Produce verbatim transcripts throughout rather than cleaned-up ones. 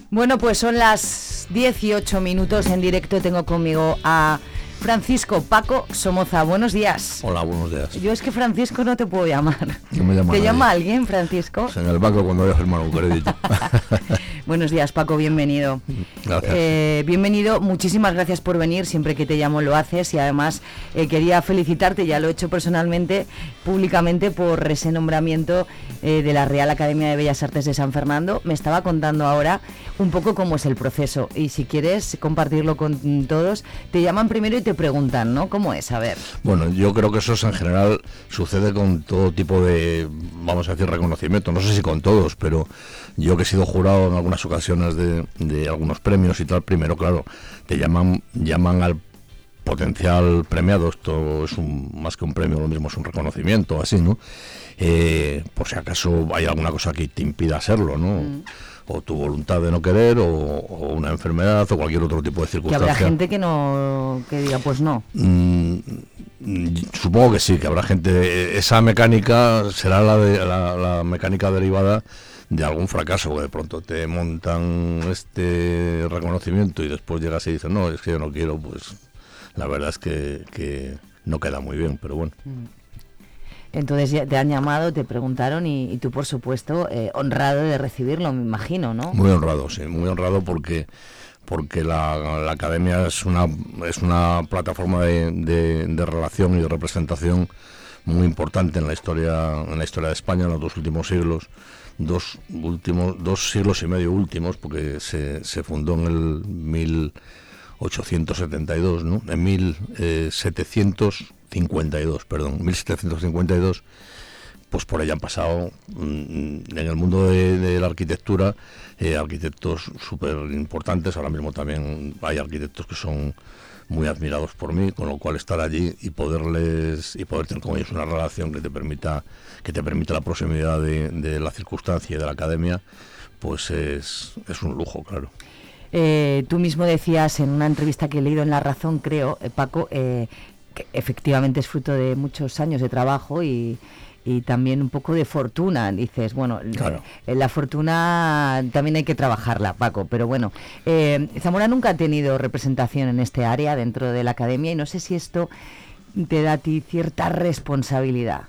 Bueno, pues son las dieciocho minutos en directo. Tengo conmigo a Francisco Paco Somoza. Buenos días. Hola, buenos días. Yo es que Francisco no te puedo llamar. No me llama ¿Te nadie. llama alguien, Francisco? Pues en el banco cuando voy a firmar un crédito. Buenos días, Paco, bienvenido. Gracias. Eh, bienvenido, muchísimas gracias por venir. Siempre que te llamo lo haces y además eh, quería felicitarte, ya lo he hecho personalmente, públicamente, por ese nombramiento eh, de la Real Academia de Bellas Artes de San Fernando. Me estaba contando ahora un poco cómo es el proceso y si quieres compartirlo con todos, te llaman primero y te preguntan, ¿no? ¿Cómo es? A ver. Bueno, yo creo que eso es, en general sucede con todo tipo de, vamos a decir, reconocimiento. No sé si con todos, pero yo que he sido jurado en algunas ocasiones de, de algunos premios y tal, primero, claro, te llaman, llaman al potencial premiado. Esto es un, más que un premio, lo mismo es un reconocimiento, así, ¿no? Eh, por si acaso hay alguna cosa que te impida hacerlo, ¿no? Mm. O tu voluntad de no querer, o, o una enfermedad, o cualquier otro tipo de circunstancia. Que habrá gente que no, que diga, pues no. Mm, supongo que sí, que habrá gente. Esa mecánica será la, de, la, la mecánica derivada de algún fracaso, que de pronto te montan este reconocimiento y después llegas y dices, no, es que yo no quiero, pues la verdad es que, que no queda muy bien, pero bueno. Entonces ya te han llamado, te preguntaron y, y tú, por supuesto, eh, honrado de recibirlo, me imagino, ¿no? Muy honrado, sí, muy honrado porque porque la, la academia es una es una plataforma de, de, de relación y de representación muy importante en la historia en la historia de España en los dos últimos siglos. Dos últimos dos siglos y medio últimos, porque se, se fundó en el mil ochocientos setenta y dos, ¿no? En mil setecientos cincuenta y dos, perdón, mil setecientos cincuenta y dos, pues por ella han pasado en el mundo de, de la arquitectura eh, arquitectos súper importantes. Ahora mismo también hay arquitectos que son muy admirados por mí, con lo cual estar allí y poderles y poder tener con ellos una relación que te permita que te permita la proximidad de, de la circunstancia y de la academia, pues es, es un lujo, claro. Eh, tú mismo decías en una entrevista que he leído en La Razón, creo, eh, Paco, eh, que efectivamente es fruto de muchos años de trabajo y, y también un poco de fortuna. Dices, bueno, claro. eh, la fortuna también hay que trabajarla, Paco, pero bueno, eh, Zamora nunca ha tenido representación en este área dentro de la academia y no sé si esto te da a ti cierta responsabilidad.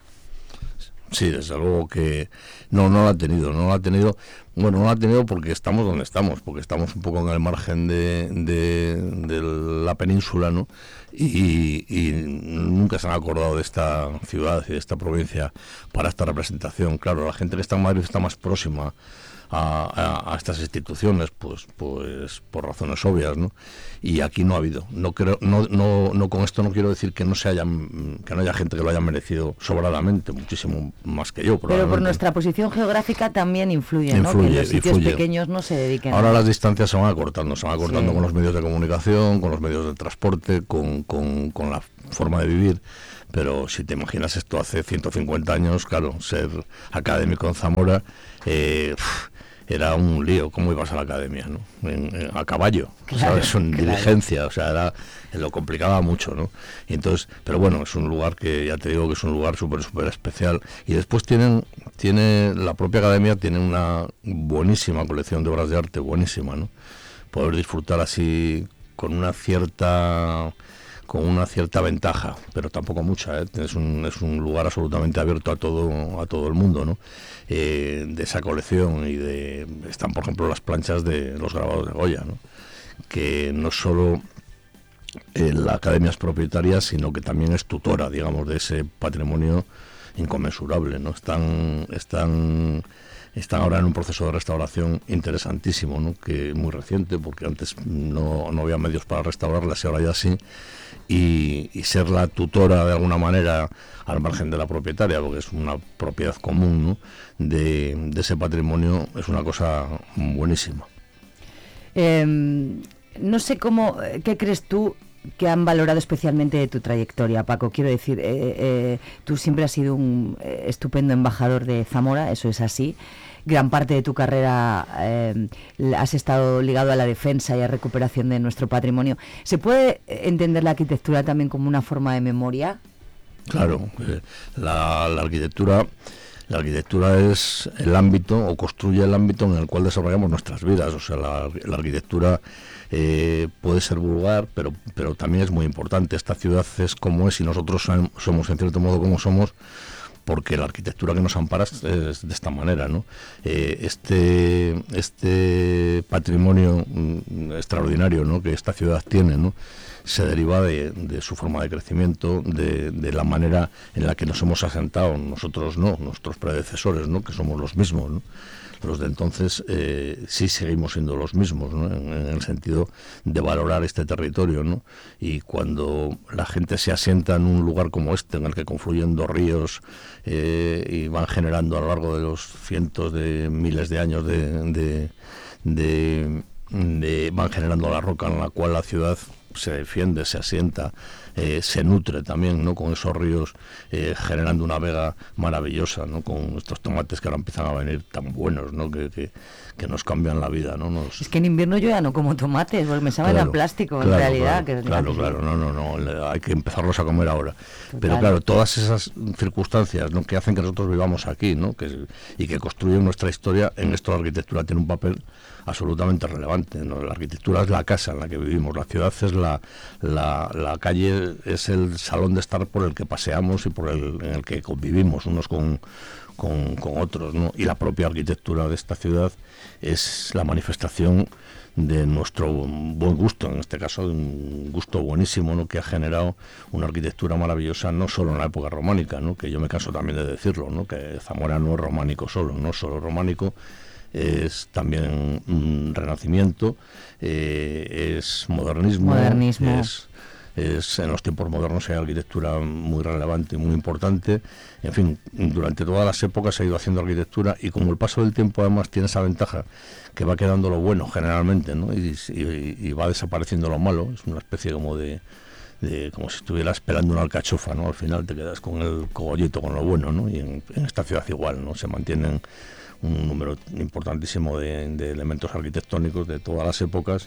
Sí, desde luego que no, no la ha tenido, no la ha tenido, bueno, no la ha tenido porque estamos donde estamos, porque estamos un poco en el margen de, de, de la península, ¿no? Y, y nunca se han acordado de esta ciudad y de esta provincia para esta representación. Claro, la gente que está en Madrid está más próxima a, a, a estas instituciones, pues, pues por razones obvias, ¿no? Y aquí no ha habido. No creo, no, no, no con esto no quiero decir que no se haya, que no haya gente que lo haya merecido sobradamente, muchísimo más que yo. Pero por nuestra posición geográfica también influye, influye, ¿no? Que los sitios influye. pequeños no se dediquen. Ahora a... las distancias se van acortando, se van acortando sí. Con los medios de comunicación, con los medios de transporte, con, con, con la forma de vivir. Pero si te imaginas esto hace ciento cincuenta años, claro, ser académico en Zamora eh, era un lío. ¿Cómo ibas a la academia, no? En, en, a caballo, claro, ¿sabes? En claro. diligencia, o sea, era, lo complicaba mucho, ¿no? Y entonces, pero bueno, es un lugar que ya te digo que es un lugar súper, súper especial. Y después tienen, tiene, la propia academia tiene una buenísima colección de obras de arte, buenísima, ¿no? Poder disfrutar así con una cierta... con una cierta ventaja, pero tampoco mucha, ¿eh? Es un, es un lugar absolutamente abierto a todo a todo el mundo, ¿no? Eh, de esa colección y de están, por ejemplo, las planchas de los grabados de Goya, ¿no? Que no solo eh, la academia es propietaria, sino que también es tutora, digamos, de ese patrimonio inconmensurable, ¿no? Están están Están ahora en un proceso de restauración interesantísimo, ¿no? Que es muy reciente, porque antes no, no había medios para restaurarlas y ahora ya sí. Y, y ser la tutora de alguna manera al margen de la propietaria, porque es una propiedad común, ¿no? de, de ese patrimonio, es una cosa buenísima. Eh, no sé cómo, ¿qué crees tú que han valorado especialmente de tu trayectoria, Paco? Quiero decir, eh, eh, tú siempre has sido un eh, estupendo embajador de Zamora, eso es así. Gran parte de tu carrera eh, has estado ligado a la defensa y a recuperación de nuestro patrimonio. ¿Se puede entender la arquitectura también como una forma de memoria? Claro, eh, la, la arquitectura La arquitectura es el ámbito, o construye el ámbito en el cual desarrollamos nuestras vidas. O sea, la, la arquitectura eh, puede ser vulgar, pero, pero también es muy importante. Esta ciudad es como es y nosotros somos, en cierto modo, como somos, porque la arquitectura que nos ampara es de esta manera, ¿no? Eh, este, este patrimonio mm, extraordinario, ¿no?, que esta ciudad tiene, ¿no?, se deriva de, de su forma de crecimiento, de, de la manera en la que nos hemos asentado, nosotros no, nuestros predecesores, ¿no?, que somos los mismos, ¿no? Los de entonces eh, sí seguimos siendo los mismos, ¿no?, en, en el sentido de valorar este territorio, ¿no? Y cuando la gente se asienta en un lugar como este, en el que confluyen dos ríos eh, y van generando a lo largo de los cientos de miles de años de, de, de, de van generando la roca en la cual la ciudad se defiende, se asienta, eh, se nutre también, ¿no?, con esos ríos, eh, generando una vega maravillosa, ¿no?, con estos tomates que ahora empiezan a venir tan buenos, ¿no?, que, que, que nos cambian la vida, ¿no? Nos... Es que en invierno yo ya no como tomates, porque me saben claro, a plástico, claro, en realidad. Claro, que claro, claro, no, no, no, hay que empezarlos a comer ahora. Total. Pero claro, todas esas circunstancias, ¿no?, que hacen que nosotros vivamos aquí, ¿no?, que, y que construyen nuestra historia, en esto la arquitectura tiene un papel absolutamente relevante, ¿no? La arquitectura es la casa en la que vivimos, la ciudad es la, la, la calle, es el salón de estar por el que paseamos y por el en el que convivimos unos con, con, con otros, ¿no? Y la propia arquitectura de esta ciudad es la manifestación de nuestro buen gusto, en este caso de un gusto buenísimo, ¿no?, que ha generado una arquitectura maravillosa, no solo en la época románica, ¿no?, que yo me canso también de decirlo, ¿no?, que Zamora no es románico solo, no solo románico, es también un renacimiento, eh, es modernismo, modernismo. Es, es en los tiempos modernos hay arquitectura muy relevante y muy importante. En fin, durante todas las épocas se ha ido haciendo arquitectura, y como el paso del tiempo además tiene esa ventaja que va quedando lo bueno generalmente, ¿no?, y, y, y va desapareciendo lo malo. Es una especie como de De, como si estuvieras esperando una alcachofa, ¿no? Al final te quedas con el cogollito, con lo bueno, ¿no? Y en, en esta ciudad igual, ¿no? Se mantienen un número importantísimo de, de elementos arquitectónicos de todas las épocas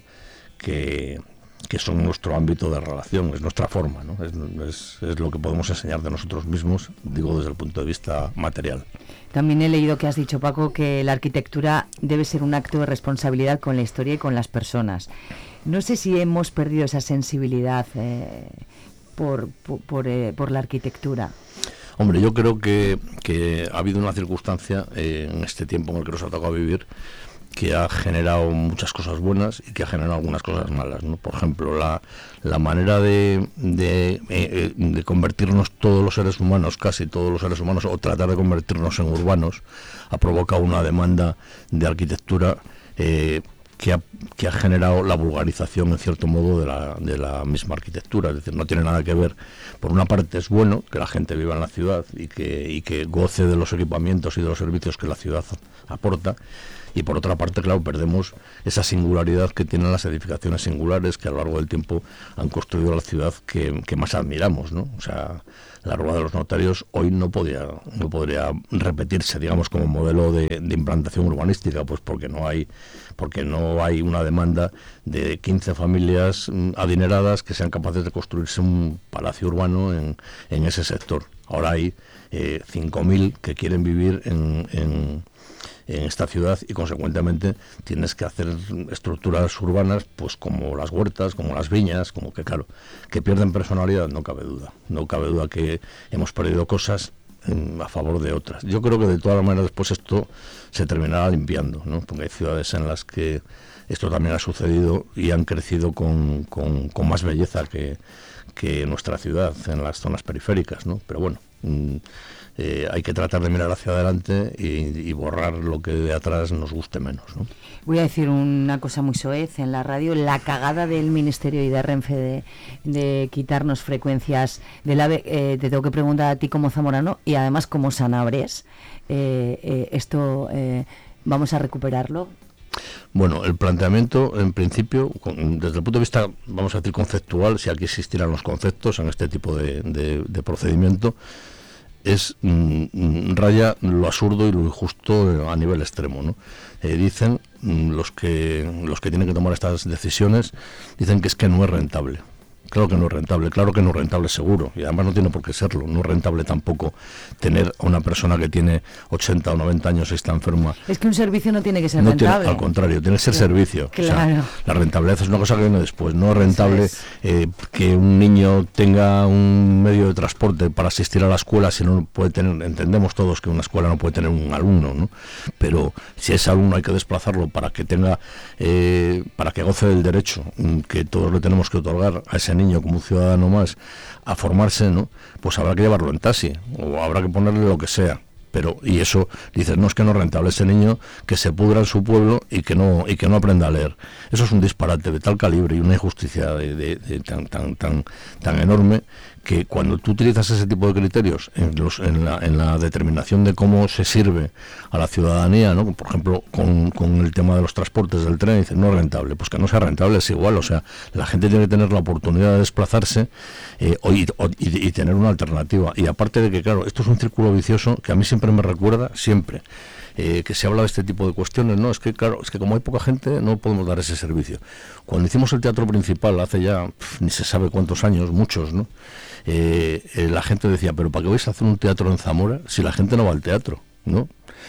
que, que son nuestro ámbito de relación, es nuestra forma, ¿no? Es, es, es lo que podemos enseñar de nosotros mismos, digo, desde el punto de vista material. También he leído que has dicho, Paco, que la arquitectura debe ser un acto de responsabilidad con la historia y con las personas. No sé si hemos perdido esa sensibilidad eh, por, por, por, eh, por la arquitectura. Hombre, yo creo que, que ha habido una circunstancia eh, en este tiempo en el que nos ha tocado vivir que ha generado muchas cosas buenas y que ha generado algunas cosas malas, ¿no? Por ejemplo, la, la manera de, de, eh, de convertirnos todos los seres humanos, casi todos los seres humanos, o tratar de convertirnos en urbanos, ha provocado una demanda de arquitectura eh, que ha, que ha generado la vulgarización, en cierto modo, de la, de la misma arquitectura. Es decir, no tiene nada que ver. Por una parte es bueno que la gente viva en la ciudad y que, y que goce de los equipamientos y de los servicios que la ciudad aporta, y por otra parte, claro, perdemos esa singularidad que tienen las edificaciones singulares que a lo largo del tiempo han construido la ciudad que, que más admiramos, ¿no? O sea, la Rúa de los Notarios hoy no podría, no podría repetirse, digamos, como modelo de, de implantación urbanística, pues porque no hay, porque no hay una demanda de quince familias adineradas que sean capaces de construirse un palacio urbano en, en ese sector. Ahora hay eh, cinco mil que quieren vivir en, en en esta ciudad, y consecuentemente tienes que hacer estructuras urbanas pues como las huertas, como las viñas, como que claro, que pierden personalidad, no cabe duda, no cabe duda que hemos perdido cosas en, a favor de otras. Yo creo que de todas maneras después esto se terminará limpiando, ¿no? Porque hay ciudades en las que esto también ha sucedido y han crecido con, con, con más belleza que, que nuestra ciudad en las zonas periféricas, ¿no? Pero bueno, mmm, Eh, hay que tratar de mirar hacia adelante y, y borrar lo que de atrás nos guste menos, ¿no? Voy a decir una cosa muy soez en la radio: la cagada del Ministerio y de Renfe de, de quitarnos frecuencias del AVE. Eh, te tengo que preguntar a ti como zamorano y además como sanabres, eh, eh, esto eh, ¿vamos a recuperarlo? Bueno, el planteamiento, en principio, con, desde el punto de vista, vamos a decir, conceptual, si aquí existieran los conceptos en este tipo de, de, de procedimiento, es mm, raya lo absurdo y lo injusto a nivel extremo, ¿no? Eh, dicen mm, los que los que tienen que tomar estas decisiones, dicen que es que no es rentable, claro que no es rentable, claro que no es rentable seguro, y además no tiene por qué serlo, no es rentable tampoco tener a una persona que tiene ochenta o noventa años y está enferma. Es que un servicio no tiene que ser no rentable. Tiene, al contrario, tiene que ser claro, servicio. Claro. O sea, la rentabilidad es una cosa que viene después, no es rentable es. Eh, que un niño tenga un medio de transporte para asistir a la escuela, si no puede tener, entendemos todos que una escuela no puede tener un alumno, ¿no? Pero si ese alumno hay que desplazarlo para que tenga, eh, para que goce del derecho que todos le tenemos que otorgar a ese niño como un ciudadano más a formarse, ¿no? Pues habrá que llevarlo en taxi o habrá que ponerle lo que sea. Pero y eso dices, no, es que no es rentable ese niño que se pudra en su pueblo y que no y que no aprenda a leer. Eso es un disparate de tal calibre y una injusticia de, de, de tan tan tan tan enorme, que cuando tú utilizas ese tipo de criterios en, los, en, la, en la determinación de cómo se sirve a la ciudadanía, ¿no? Por ejemplo, con, con el tema de los transportes del tren, dices, no es rentable, pues que no sea rentable, es igual, o sea, la gente tiene que tener la oportunidad de desplazarse eh, o, y, o, y, y tener una alternativa. Y aparte de que, claro, esto es un círculo vicioso que a mí siempre me recuerda, siempre, Eh, que se habla de este tipo de cuestiones, ¿no? Es que, claro, es que como hay poca gente, no podemos dar ese servicio. Cuando hicimos el teatro principal, hace ya, pf, ni se sabe cuántos años, muchos, ¿no? Eh, eh, la gente decía, pero ¿para qué vais a hacer un teatro en Zamora si la gente no va al teatro, ¿no?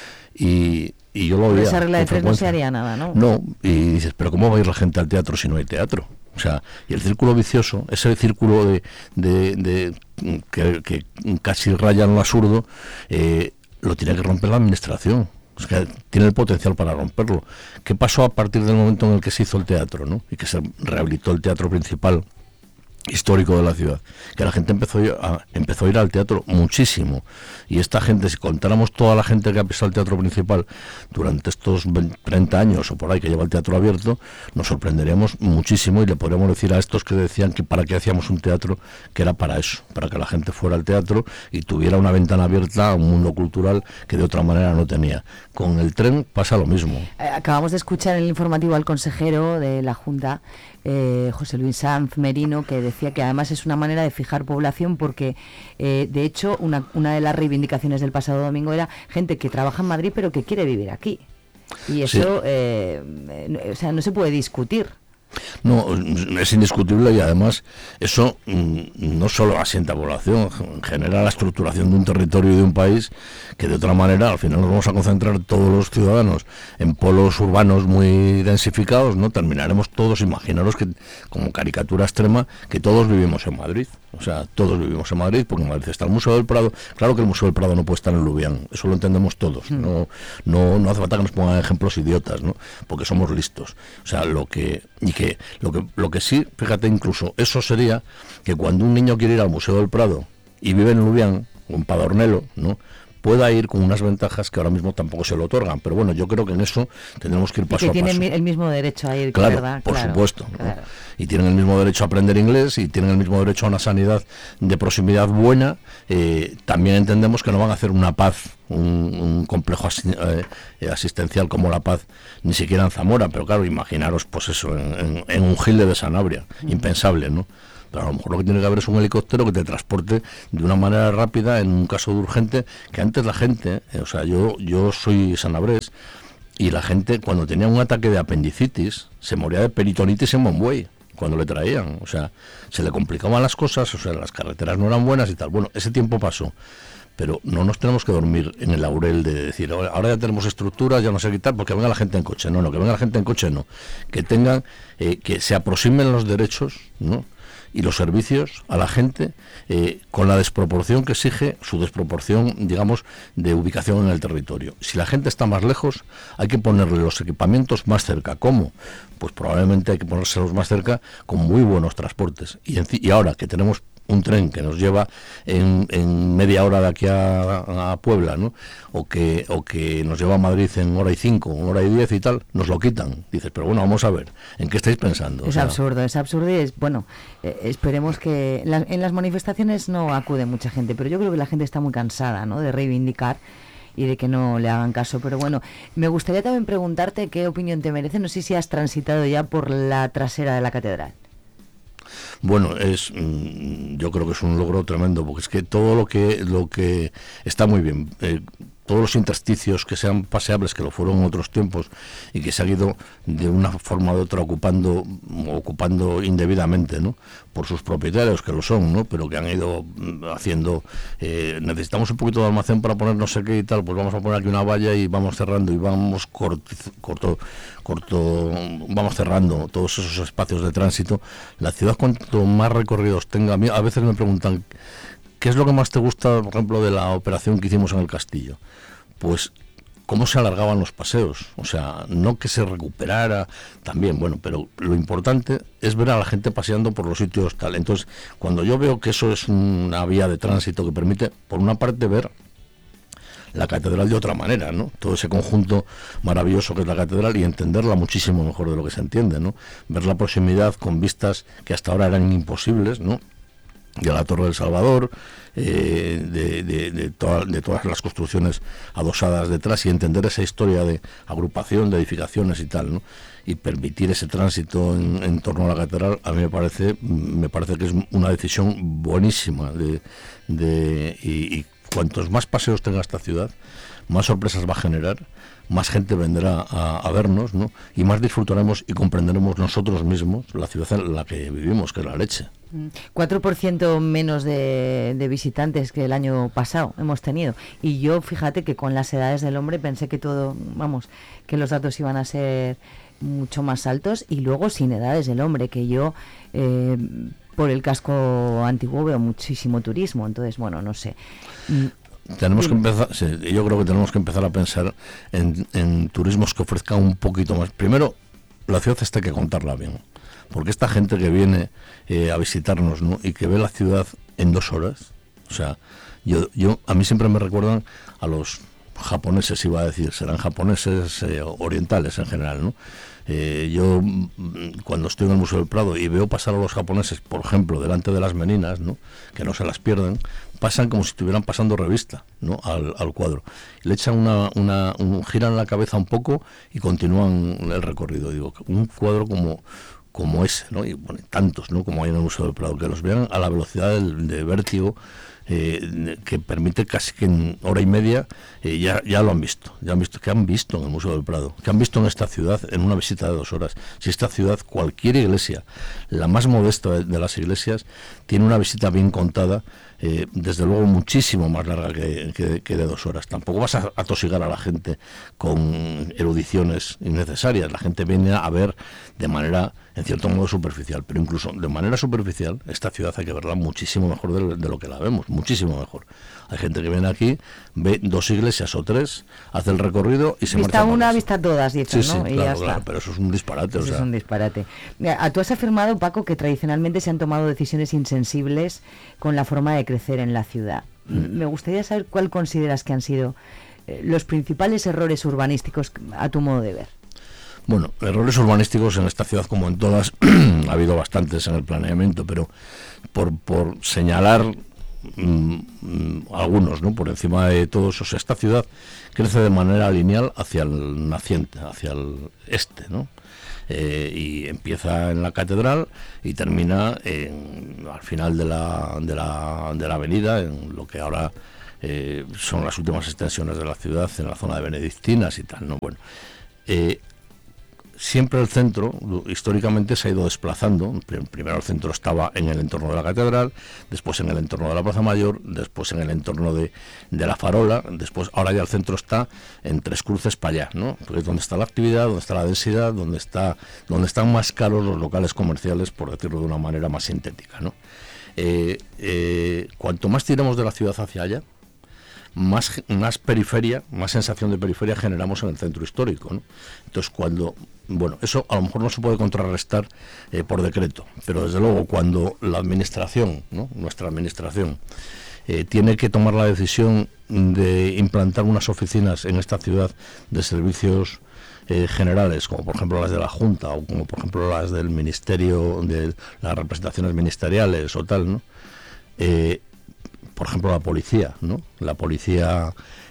Y, y yo lo veía. Por esa regla de tres no se haría nada, ¿no? No, y dices, pero ¿cómo va a ir la gente al teatro si no hay teatro? O sea, y el círculo vicioso, ese círculo de, de, de que, que casi raya en lo absurdo, eh, lo tiene que romper la administración. O sea, tiene el potencial para romperlo. ¿Qué pasó a partir del momento en el que se hizo el teatro, ¿no? Y que se rehabilitó el teatro principal histórico de la ciudad? Que la gente empezó a, empezó a ir al teatro muchísimo. Y esta gente, si contáramos toda la gente que ha pisado el teatro principal durante estos treinta años o por ahí que lleva el teatro abierto, nos sorprenderíamos muchísimo y le podríamos decir a estos que decían que para qué hacíamos un teatro, que era para eso, para que la gente fuera al teatro y tuviera una ventana abierta a un mundo cultural que de otra manera no tenía. Con el tren pasa lo mismo. Acabamos de escuchar en el informativo al consejero de la Junta, eh, José Luis Sanz Merino, que decía que además es una manera de fijar población porque, eh, de hecho, una, una de las reivindicaciones del pasado domingo era gente que trabaja en Madrid pero que quiere vivir aquí. Y eso, sí. eh, eh, o sea, no se puede discutir. No, es indiscutible y además eso no solo asienta población, genera la estructuración de un territorio y de un país que de otra manera al final nos vamos a concentrar todos los ciudadanos en polos urbanos muy densificados, ¿no? Terminaremos todos, imaginaros que como caricatura extrema, que todos vivimos en Madrid. O sea, todos vivimos en Madrid, porque en Madrid está el Museo del Prado. Claro que el Museo del Prado no puede estar en Lubián, eso lo entendemos todos. No, no, no hace falta que nos pongan ejemplos idiotas, ¿no? Porque somos listos. O sea, lo que y que lo que lo que sí, fíjate, incluso eso sería que cuando un niño quiere ir al Museo del Prado y vive en Lubián o en Padornelo, ¿no?, pueda ir con unas ventajas que ahora mismo tampoco se lo otorgan. Pero bueno, yo creo que en eso tendremos que ir paso y que a paso. tienen el mismo derecho a ir, claro, ¿verdad? por claro, supuesto. claro. ¿no? Y tienen el mismo derecho a aprender inglés y tienen el mismo derecho a una sanidad de proximidad buena. Eh, también entendemos que no van a hacer una paz, un, un complejo as, eh, asistencial como La Paz, ni siquiera en Zamora. Pero claro, imaginaros, pues eso, en, en, en un Gil de Sanabria. Mm. Impensable, ¿no? Pero a lo mejor lo que tiene que haber es un helicóptero que te transporte de una manera rápida en un caso de urgente, que antes la gente, eh, o sea, yo yo soy sanabrés, y la gente cuando tenía un ataque de apendicitis se moría de peritonitis en Monbuey cuando le traían, o sea, se le complicaban las cosas, o sea, las carreteras no eran buenas y tal. Bueno, ese tiempo pasó, pero no nos tenemos que dormir en el laurel de decir, ahora ya tenemos estructuras, ya no sé qué tal, porque venga la gente en coche. No, no, que venga la gente en coche, no. Que tengan, eh, que se aproximen los derechos, ¿no?, y los servicios a la gente eh, con la desproporción que exige su desproporción, digamos, de ubicación en el territorio. Si la gente está más lejos, hay que ponerle los equipamientos más cerca. ¿Cómo? Pues probablemente hay que ponérselos más cerca con muy buenos transportes. Y, en, y ahora que tenemos un tren que nos lleva en, en media hora de aquí a, a Puebla, ¿no?, o que o que nos lleva a Madrid en hora y cinco, en hora y diez y tal, nos lo quitan. Dices, pero bueno, vamos a ver, ¿en qué estáis pensando? Es o sea, absurdo, es absurdo y es, bueno, eh, esperemos que la, en las manifestaciones no acude mucha gente, pero yo creo que la gente está muy cansada, ¿no?, de reivindicar y de que no le hagan caso. Pero bueno, me gustaría también preguntarte qué opinión te merece, no sé si has transitado ya por la trasera de la catedral. Bueno, es yo creo que es un logro tremendo, porque es que todo lo que lo que está muy bien. Eh, todos los intersticios que sean paseables, que lo fueron en otros tiempos, y que se han ido de una forma u otra ocupando ocupando indebidamente, ¿no?, por sus propietarios, que lo son, ¿no?, pero que han ido haciendo, eh, necesitamos un poquito de almacén para poner no sé qué y tal, pues vamos a poner aquí una valla y vamos cerrando y vamos corto, corto, corto vamos cerrando todos esos espacios de tránsito. La ciudad, cuanto más recorridos tenga, a mí a veces me preguntan, ¿qué es lo que más te gusta, por ejemplo, de la operación que hicimos en el Castillo? Pues cómo se alargaban los paseos, o sea, no que se recuperara también, bueno, pero lo importante es ver a la gente paseando por los sitios tal. Entonces, cuando yo veo que eso es una vía de tránsito que permite, por una parte, ver la catedral de otra manera, ¿no?, todo ese conjunto maravilloso que es la catedral, y entenderla muchísimo mejor de lo que se entiende, ¿no?, ver la proximidad con vistas que hasta ahora eran imposibles, ¿no?, de la Torre del Salvador, eh, de, de, de, toda, de todas las construcciones adosadas detrás, y entender esa historia de agrupación de edificaciones y tal, ¿no?, y permitir ese tránsito en, en torno a la catedral, a mí me parece me parece que es una decisión buenísima, de, de y, y cuantos más paseos tenga esta ciudad, más sorpresas va a generar, más gente vendrá a, a vernos, ¿no?, y más disfrutaremos y comprenderemos nosotros mismos la ciudad en la que vivimos, que es la leche. cuatro por ciento menos de, de visitantes que el año pasado hemos tenido. Y yo, fíjate que con las edades del hombre pensé que todo, vamos, que los datos iban a ser mucho más altos, y luego sin edades del hombre, que yo eh, por el casco antiguo veo muchísimo turismo. Entonces, bueno, no sé. Tenemos que empezar, sí, yo creo que tenemos que empezar a pensar en, en turismos que ofrezcan un poquito más. Primero, la ciudad esta hay que contarla bien, porque esta gente que viene eh, a visitarnos, ¿no?, y que ve la ciudad en dos horas, o sea, yo, yo a mí siempre me recuerdan a los japoneses, iba a decir, serán japoneses eh, orientales en general, ¿no? Eh, yo cuando estoy en el Museo del Prado y veo pasar a los japoneses, por ejemplo, delante de las meninas, ¿no?, que no se las pierden, pasan como si estuvieran pasando revista, ¿no?, al, al cuadro. Le echan una, una un, giran la cabeza un poco y continúan el recorrido. Digo, un cuadro como como ese, ¿no?, y bueno, tantos, ¿no?, como hay en el Museo del Prado, que los vean a la velocidad del, de vértigo, eh, que permite casi que en hora y media eh, ya, ya lo han visto, ya han visto, que han visto en el Museo del Prado, que han visto en esta ciudad en una visita de dos horas. Si esta ciudad, cualquier iglesia, la más modesta de, de las iglesias, tiene una visita bien contada, eh, desde luego muchísimo más larga que, que, que de dos horas. Tampoco vas a atosigar a la gente con erudiciones innecesarias. La gente viene a ver de manera, en cierto modo, superficial, pero incluso de manera superficial esta ciudad hay que verla muchísimo mejor de, de lo que la vemos, muchísimo mejor. Hay gente que viene aquí, ve dos iglesias o tres, hace el recorrido y se marcha. Vista una, vista todas, dicen, sí, ¿no? Sí, y claro, ya claro, está. pero eso es un disparate. Eso o sea. es un disparate. Mira, tú has afirmado, Paco, que tradicionalmente se han tomado decisiones insensibles con la forma de crecer en la ciudad. Mm. Me gustaría saber cuál consideras que han sido eh, los principales errores urbanísticos a tu modo de ver. Bueno, errores urbanísticos en esta ciudad, como en todas, ha habido bastantes en el planeamiento, pero por, por señalar mmm, algunos, ¿no?, por encima de todos, o sea, esta ciudad crece de manera lineal hacia el naciente, hacia el este, ¿no? Eh, y empieza en la catedral y termina en, al final de la, de la, de la avenida, en lo que ahora eh, son las últimas extensiones de la ciudad, en la zona de Benedictinas y tal, ¿no? Bueno, eh, siempre el centro, históricamente, se ha ido desplazando. Primero el centro estaba en el entorno de la catedral, después en el entorno de la Plaza Mayor, después en el entorno de, de la Farola, después ahora ya el centro está en Tres Cruces para allá, ¿no? Porque es donde está la actividad, donde está la densidad, donde está donde están más caros los locales comerciales, por decirlo de una manera más sintética, ¿no? Eh, eh, cuanto más tiramos de la ciudad hacia allá, más, más periferia, más sensación de periferia generamos en el centro histórico, ¿no? Entonces, cuando, bueno, eso a lo mejor no se puede contrarrestar eh, por decreto, pero desde luego cuando la administración, ¿no?, nuestra administración, eh, tiene que tomar la decisión de implantar unas oficinas en esta ciudad de servicios eh, generales, como por ejemplo las de la Junta, o como por ejemplo las del Ministerio, de las representaciones ministeriales o tal, ¿no? Eh, por ejemplo la policía, ¿no? La policía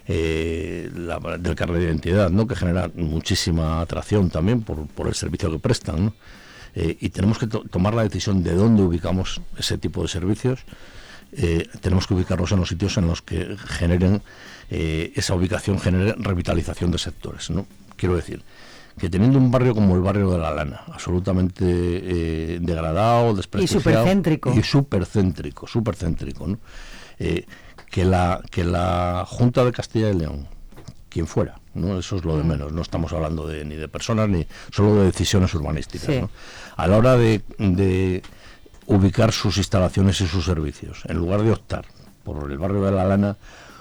eh, la, del carnet de identidad, ¿no?, que genera muchísima atracción también por, por el servicio que prestan, ¿no? Eh, y tenemos que to- tomar la decisión de dónde ubicamos ese tipo de servicios, eh, tenemos que ubicarlos en los sitios en los que generen, eh, esa ubicación genere revitalización de sectores, ¿no? Quiero decir, que teniendo un barrio como el barrio de La Lana, absolutamente eh, degradado, desprestigiado... Y supercéntrico. Y supercéntrico, supercéntrico, ¿no? Eh, que, la, que la Junta de Castilla y León, quien fuera, ¿no? Eso es lo de menos, no estamos hablando de, ni de personas, ni solo de decisiones urbanísticas, sí. ¿no? A la hora de, de ubicar sus instalaciones y sus servicios, en lugar de optar por el barrio de La Lana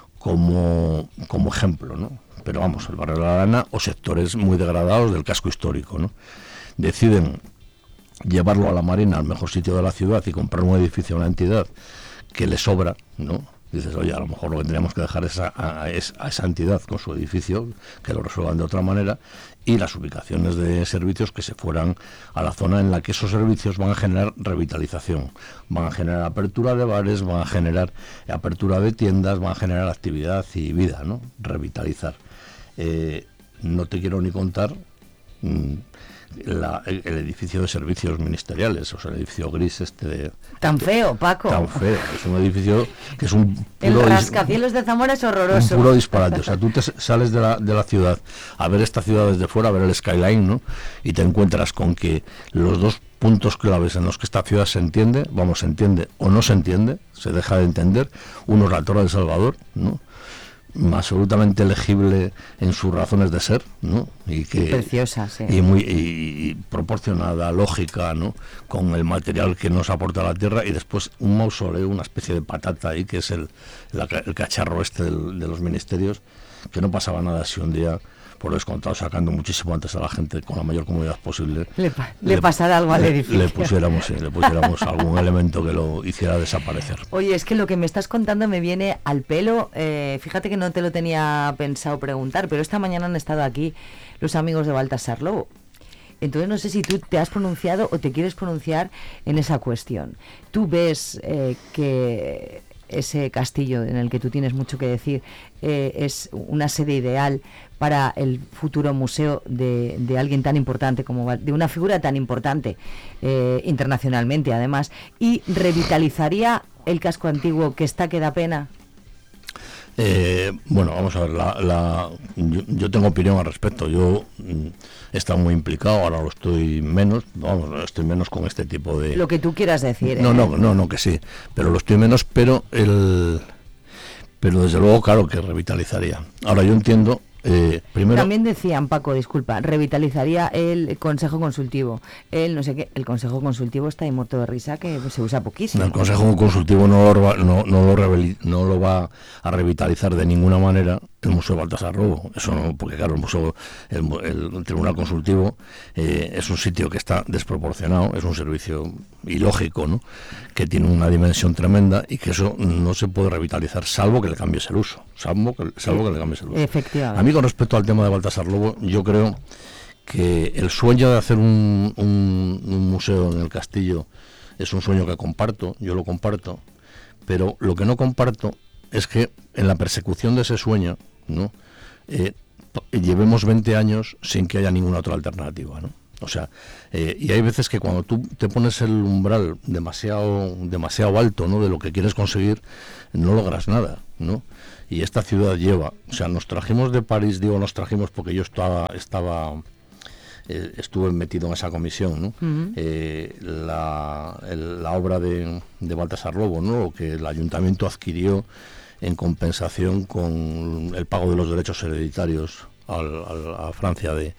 como, como ejemplo, ¿no? Pero vamos, el barrio de La Lana o sectores muy degradados del casco histórico, ¿no? Deciden llevarlo a la Marina, al mejor sitio de la ciudad, y comprar un edificio a una entidad que le sobra, ¿no? Dices, oye, a lo mejor lo que tendríamos que dejar es a, a, a esa entidad con su edificio, que lo resuelvan de otra manera, y las ubicaciones de servicios que se fueran a la zona en la que esos servicios van a generar revitalización, van a generar apertura de bares, van a generar apertura de tiendas, van a generar actividad y vida, ¿no? Revitalizar. Eh, no te quiero ni contar mmm, La, el, el edificio de servicios ministeriales, o sea, el edificio gris este de... Tan feo, Paco. Tan feo, es un edificio que es un puro... El rascacielos de Zamora es horroroso. Un puro disparate, o sea, tú te sales de la, de la ciudad a ver esta ciudad desde fuera, a ver el skyline, ¿no? Y te encuentras con que los dos puntos claves en los que esta ciudad se entiende, vamos, se entiende o no se entiende, se deja de entender, uno es la Torre del Salvador, ¿no? Absolutamente legible en sus razones de ser, ¿no? Y que preciosa, sí. Y muy y, y proporcionada, lógica, ¿no? Con el material que nos aporta la tierra, y después un mausoleo, una especie de patata ahí, que es el, la, el cacharro este del, de los ministerios, que no pasaba nada si un día, por descontado, sacando muchísimo antes a la gente con la mayor comodidad posible, le, pa le, le pasara algo al edificio. Le pusiéramos, sí, le pusiéramos algún elemento que lo hiciera desaparecer. Oye, es que lo que me estás contando me viene al pelo. Eh, fíjate que no te lo tenía pensado preguntar, pero esta mañana han estado aquí los amigos de Baltasar Lobo. Entonces no sé si tú te has pronunciado o te quieres pronunciar en esa cuestión. ¿Tú ves eh, que ese castillo en el que tú tienes mucho que decir eh, es una sede ideal para el futuro museo de, de alguien tan importante como de una figura tan importante eh, internacionalmente además, y revitalizaría el casco antiguo que está que da pena? Eh, bueno, vamos a ver, la, la, yo, yo tengo opinión al respecto. Yo mm, he estado muy implicado, ahora lo estoy menos, vamos, estoy menos con este tipo de... Lo que tú quieras decir. No, ¿eh? no, no, no, que sí, pero lo estoy menos, pero el, pero desde luego, claro, que revitalizaría. Ahora yo entiendo... Eh, primero, también decían, Paco, disculpa, revitalizaría el Consejo Consultivo. El no sé qué, el Consejo Consultivo está ahí muerto de risa, que se usa poquísimo. El Consejo Consultivo no lo, no, no, lo revel, no lo va a revitalizar de ninguna manera el Museo Baltasar Lobo. Eso no, porque claro, el museo, el, el Tribunal Consultivo eh, es un sitio que está desproporcionado, es un servicio ilógico, ¿no? Que tiene una dimensión tremenda y que eso no se puede revitalizar, salvo que le cambies el uso, salvo que, salvo que le cambies el uso. Efectivamente. A mí, con respecto al tema de Baltasar Lobo, yo creo que el sueño de hacer un, un, un museo en el castillo es un sueño que comparto, yo lo comparto, pero lo que no comparto es que en la persecución de ese sueño, ¿no? Eh, llevemos veinte años sin que haya ninguna otra alternativa, ¿no? O sea, eh, y hay veces que cuando tú te pones el umbral demasiado demasiado alto, ¿no?, de lo que quieres conseguir, no logras nada, ¿no? Y esta ciudad lleva, o sea, nos trajimos de París, digo nos trajimos porque yo estaba estaba eh, estuve metido en esa comisión, ¿no? Uh-huh. eh, la, el, la obra de, de Baltasar Lobo, ¿no?, lo que el ayuntamiento adquirió en compensación con el pago de los derechos hereditarios al, al, a Francia de,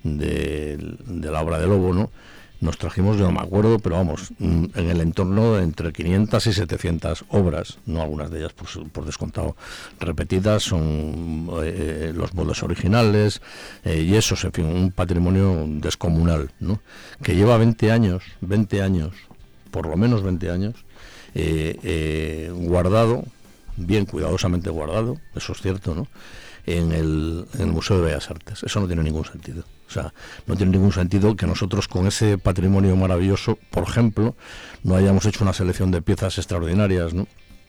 de, de la obra de Lobo, ¿no? Nos trajimos, yo no me acuerdo, pero vamos, en el entorno de entre quinientas y setecientas obras, no algunas de ellas por, por descontado repetidas, son eh, los modos originales, eh, y eso, en fin, un patrimonio descomunal, ¿no?, que lleva veinte años, veinte años, por lo menos veinte años, eh, eh, guardado, bien cuidadosamente guardado, eso es cierto, ¿no?, en el, en el Museo de Bellas Artes. Eso no tiene ningún sentido. O sea, no tiene ningún sentido que nosotros con ese patrimonio maravilloso, por ejemplo, no hayamos hecho una selección de piezas extraordinarias, ¿no?,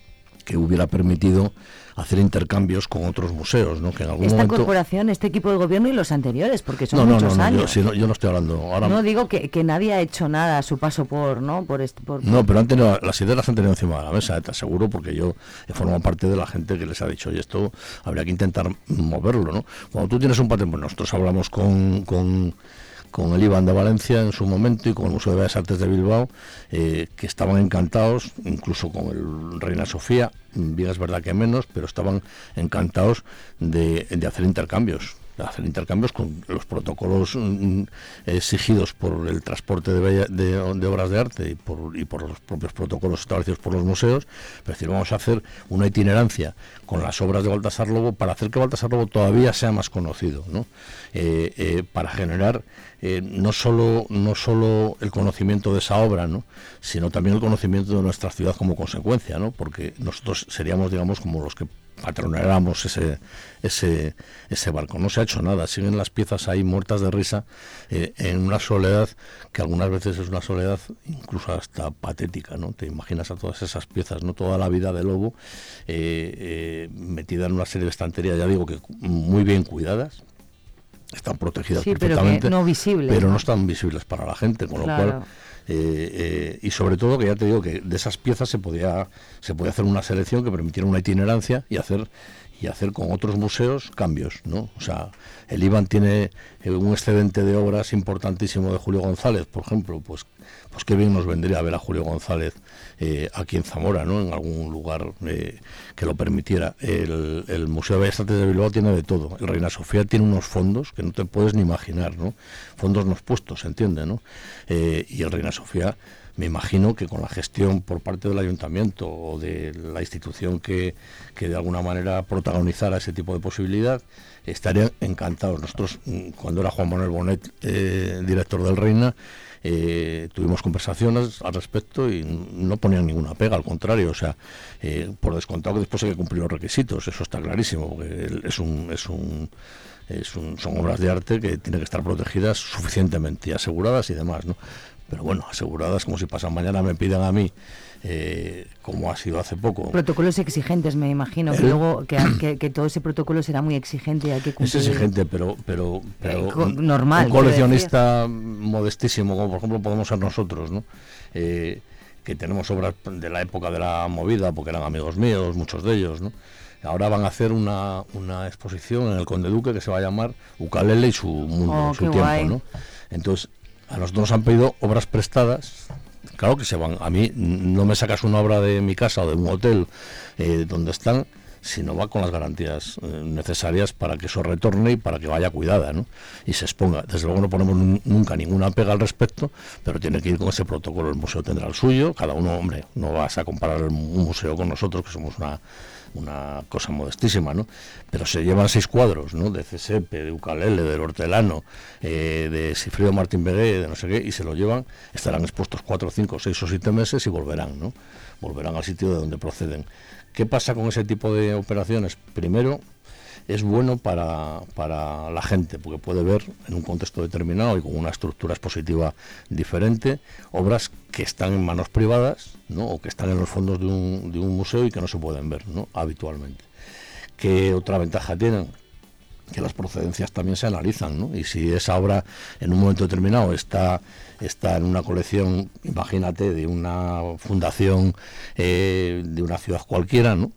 que hubiera permitido hacer intercambios con otros museos, ¿no? Que en algún Esta momento... corporación, este equipo de gobierno y los anteriores, porque son no, no, muchos no, no, años. Yo, sí, no, yo no estoy hablando ahora. No digo que, que nadie ha hecho nada a su paso por, ¿no? Por este, por, No, pero han tenido, las ideas las han tenido encima de la mesa, te aseguro, porque yo he formado parte de la gente que les ha dicho, oye, esto habría que intentar moverlo, ¿no? Cuando tú tienes un patrimonio, nosotros hablamos con... con con el IBAN de Valencia en su momento y con el Museo de Bellas Artes de Bilbao, eh, que estaban encantados, incluso con el Reina Sofía, bien es verdad que menos, pero estaban encantados de, de hacer intercambios, de hacer intercambios con los protocolos mm, exigidos por el transporte de, bella, de, de obras de arte y por, y por los propios protocolos establecidos por los museos, pero decir, vamos a hacer una itinerancia con las obras de Baltasar Lobo para hacer que Baltasar Lobo todavía sea más conocido, ¿no? Eh, eh, para generar eh, no solo no solo el conocimiento de esa obra, ¿no? Sino también el conocimiento de nuestra ciudad como consecuencia, ¿no? Porque nosotros seríamos, digamos, como los que patronáramos ese ese ese barco. No se ha hecho nada, siguen las piezas ahí muertas de risa, eh, en una soledad que algunas veces es una soledad incluso hasta patética, ¿no? Te imaginas a todas esas piezas, no toda la vida de Lobo eh, eh, metida en una serie de estanterías, ya digo que muy bien cuidadas, están protegidas sí, perfectamente, pero, no visibles, pero ¿no? no están visibles para la gente, con claro. lo cual eh, eh, y sobre todo que ya te digo que de esas piezas se podía se podía hacer una selección que permitiera una itinerancia y hacer y hacer con otros museos cambios, ¿no? O sea, el IBAN tiene eh, un excedente de obras importantísimo de Julio González, por ejemplo, pues pues qué bien nos vendría a ver a Julio González eh, aquí en Zamora, ¿no? En algún lugar eh, que lo permitiera. El, el Museo de Bellas Artes de Bilbao tiene de todo. El Reina Sofía tiene unos fondos que no te puedes ni imaginar, ¿no? Fondos no puestos, se entiende, ¿no? Eh, y el Reina Sofía, me imagino que con la gestión por parte del ayuntamiento o de la institución que, que de alguna manera protagonizara ese tipo de posibilidad, estarían encantados. Nosotros, cuando era Juan Manuel Bonet, eh, director del Reina, Eh, tuvimos conversaciones al respecto y no ponían ninguna pega, al contrario, o sea, eh, por descontado que después hay que cumplir los requisitos, eso está clarísimo, porque es un, es un, es un, son obras de arte que tienen que estar protegidas suficientemente y aseguradas y demás, ¿no? Pero bueno, aseguradas como si pasan mañana me pidan a mí, eh, como ha sido hace poco. Protocolos exigentes, me imagino, que luego que, que, que todo ese protocolo será muy exigente y hay que cumplir. Es exigente, pero pero, pero eh, un, normal. Un coleccionista modestísimo, como por ejemplo podemos ser nosotros, ¿no? Eh, que tenemos obras de la época de la movida, porque eran amigos míos, muchos de ellos, ¿no? Ahora van a hacer una, una exposición en el Conde Duque que se va a llamar Ukalele y su mundo, oh, su tiempo, guay. ¿No? Entonces, a nosotros nos han pedido obras prestadas. Claro que se van. A mí no me sacas una obra de mi casa o de un hotel eh, donde están, si no va con las garantías eh, necesarias para que eso retorne y para que vaya cuidada, ¿no? Y se exponga. Desde luego no ponemos n- nunca ninguna pega al respecto, pero tiene que ir con ese protocolo. El museo tendrá el suyo. Cada uno, hombre, no vas a comparar un museo con nosotros, que somos una una cosa modestísima, ¿no? Pero se llevan seis cuadros, ¿no? De Cesepe, de Ukalele, del Hortelano, eh, de Sifrido Martín Begué, de no sé qué, y se lo llevan, estarán expuestos cuatro, cinco, seis o siete meses y volverán, ¿no? Volverán al sitio de donde proceden. ¿Qué pasa con ese tipo de operaciones? Primero, es bueno para, para la gente, porque puede ver en un contexto determinado y con una estructura expositiva diferente, obras que están en manos privadas, ¿no? O que están en los fondos de un, de un museo y que no se pueden ver, ¿no? Habitualmente. ¿Qué otra ventaja tienen? Que las procedencias también se analizan, ¿no? Y si esa obra en un momento determinado está, está en una colección, imagínate, de una fundación eh, de una ciudad cualquiera, ¿no?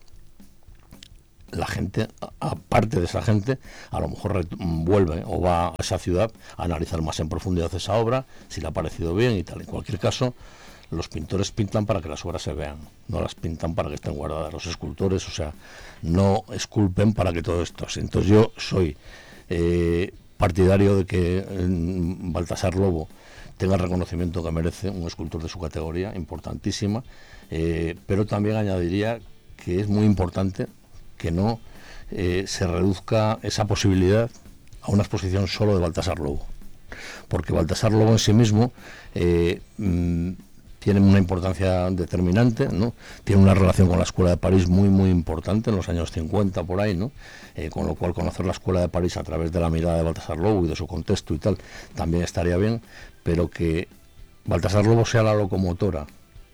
La gente, aparte de esa gente, a lo mejor vuelve o va a esa ciudad a analizar más en profundidad esa obra, si le ha parecido bien y tal. En cualquier caso, los pintores pintan para que las obras se vean, no las pintan para que estén guardadas. Los escultores, o sea, no esculpen para que todo esto. Entonces yo soy eh, partidario de que eh, Baltasar Lobo tenga el reconocimiento que merece, un escultor de su categoría, importantísima, eh, pero también añadiría que es muy importante que no eh, se reduzca esa posibilidad a una exposición solo de Baltasar Lobo, porque Baltasar Lobo en sí mismo eh, mmm, tiene una importancia determinante, ¿no? Tiene una relación con la Escuela de París muy muy importante en los años cincuenta por ahí, ¿no? Eh, con lo cual conocer la Escuela de París a través de la mirada de Baltasar Lobo y de su contexto y tal también estaría bien, pero que Baltasar Lobo sea la locomotora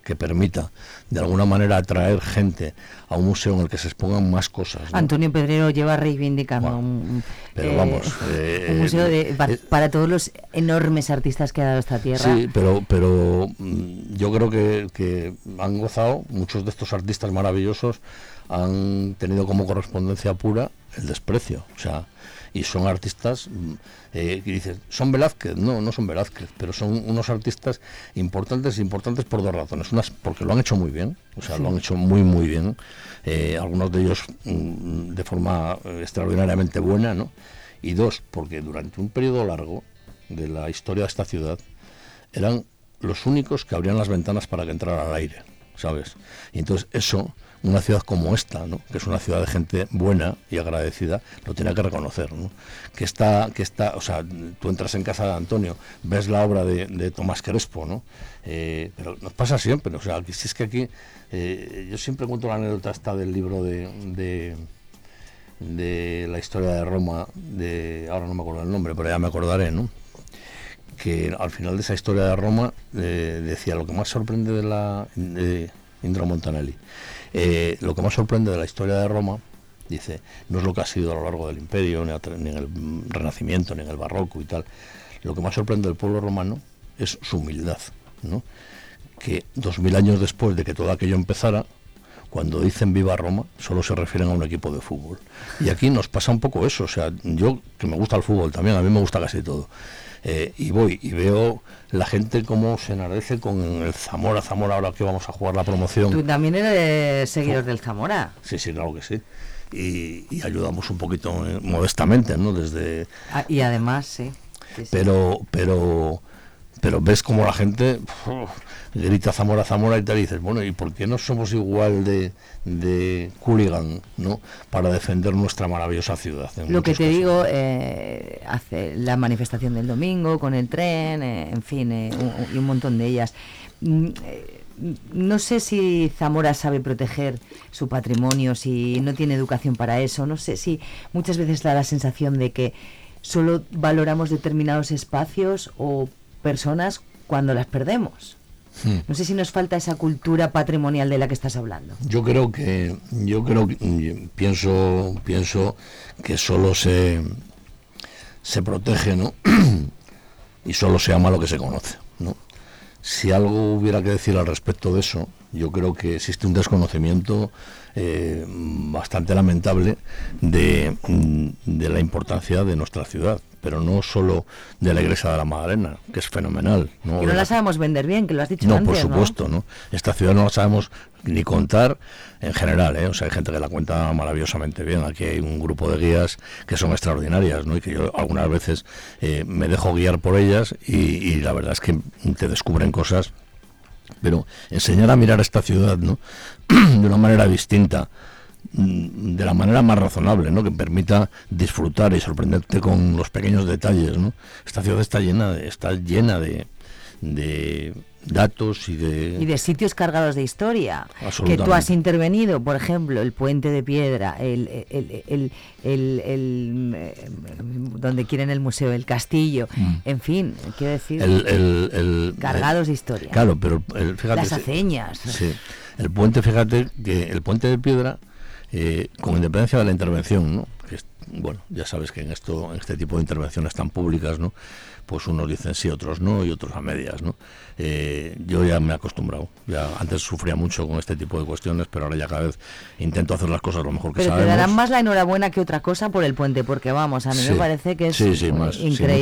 que permita de alguna manera atraer gente a un museo en el que se expongan más cosas, ¿no? Antonio Pedrero lleva reivindicando Bueno, un, pero eh, vamos, eh, un museo de, pa, eh, para todos los enormes artistas que ha dado esta tierra. Sí, pero, pero yo creo que, que han gozado, muchos de estos artistas maravillosos han tenido como correspondencia pura el desprecio, o sea, y son artistas eh, que dices, ¿son Velázquez? No, no son Velázquez, pero son unos artistas importantes, importantes por dos razones. Unas, porque lo han hecho muy bien, o sea, sí. lo han hecho muy, muy bien, eh, algunos de ellos mm, de forma extraordinariamente buena, ¿no? Y dos, porque durante un periodo largo de la historia de esta ciudad eran los únicos que abrían las ventanas para que entrara el aire, ¿sabes? Y entonces eso, una ciudad como esta, ¿no? Que es una ciudad de gente buena y agradecida, lo tiene que reconocer, ¿no? Que está, que está, o sea, tú entras en casa de Antonio, ves la obra de, de Tomás Crespo, ¿no? Eh, pero nos pasa siempre, o sea, si es que aquí, eh, yo siempre cuento la anécdota esta del libro de, de de la historia de Roma, de ahora no me acuerdo el nombre, pero ya me acordaré, ¿no? Que al final de esa historia de Roma eh, decía, lo que más sorprende de la de Indro Montanelli, eh, lo que más sorprende de la historia de Roma, dice, no es lo que ha sido a lo largo del imperio, ni, a, ni en el Renacimiento, ni en el Barroco y tal, lo que más sorprende del pueblo romano es su humildad, ¿no? Que dos mil años después de que todo aquello empezara, cuando dicen viva Roma, solo se refieren a un equipo de fútbol. Y aquí nos pasa un poco eso, o sea, yo que me gusta el fútbol también, a mí me gusta casi todo, eh, y voy y veo la gente cómo se enardece con el Zamora, Zamora ahora que vamos a jugar la promoción. Tú también eres seguidor del Zamora. Sí, sí, claro que sí. Y, y ayudamos un poquito eh, modestamente, ¿no? Desde... Ah, y además, sí. sí, sí. Pero, pero... pero ves como la gente uf, grita Zamora, Zamora y te dices, bueno, ¿y por qué no somos igual de, de hooligan, ¿no? Para defender nuestra maravillosa ciudad? Lo que te casos. digo, eh, hace la manifestación del domingo con el tren, eh, en fin, eh, un, y un montón de ellas. Mm, eh, no sé si Zamora sabe proteger su patrimonio, si no tiene educación para eso, no sé si muchas veces da la sensación de que solo valoramos determinados espacios o personas cuando las perdemos. Hmm. No sé si nos falta esa cultura patrimonial de la que estás hablando. Yo creo que, yo creo que pienso, pienso que solo se se protege, ¿no? Y solo se ama lo que se conoce, ¿no? Si algo hubiera que decir al respecto de eso, yo creo que existe un desconocimiento eh, bastante lamentable de, de la importancia de nuestra ciudad, pero no solo de la iglesia de la Magdalena, que es fenomenal, ¿no? Que no la sabemos vender bien, que lo has dicho no, antes, por supuesto, ¿no? ¿no? Esta ciudad no la sabemos ni contar en general, ¿eh? O sea, hay gente que la cuenta maravillosamente bien. Aquí hay un grupo de guías que son extraordinarias, ¿no? Y que yo algunas veces eh, me dejo guiar por ellas y, y la verdad es que te descubren cosas. Pero enseñar a mirar a esta ciudad, ¿no? De una manera distinta, de la manera más razonable, ¿no? Que permita disfrutar y sorprenderte con los pequeños detalles, ¿no? Esta ciudad está llena de, está llena de, de datos y de... y de sitios cargados de historia, que tú has intervenido, por ejemplo, el Puente de Piedra, el, el, el, el, el, el donde quieren el museo, el castillo, mm. en fin, quiero decir, el, el, el, cargados el, de historia. Claro, pero el, fíjate, las aceñas. Sí, el puente, fíjate que el Puente de Piedra, eh, con independencia de la intervención, ¿no? Que es, bueno, ya sabes que en esto, en este tipo de intervenciones tan públicas, ¿no? Pues unos dicen sí, otros no, y otros a medias, ¿no? Eh, yo ya me he acostumbrado. Ya antes sufría mucho con este tipo de cuestiones, pero ahora ya cada vez intento hacer las cosas lo mejor que pero sabemos. Pero te darán más la enhorabuena que otra cosa por el puente, porque vamos, a mí sí, me parece que es sí, sí, más, increíble. Sí,